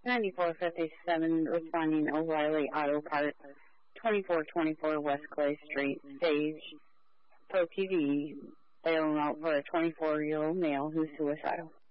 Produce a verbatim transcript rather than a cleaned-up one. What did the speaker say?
ninety-four fifty-seven responding O'Reilly Auto Parts, twenty-four twenty-four West Clay Street, Sage, Pro T V, bailing out for a twenty-four-year-old male who's suicidal.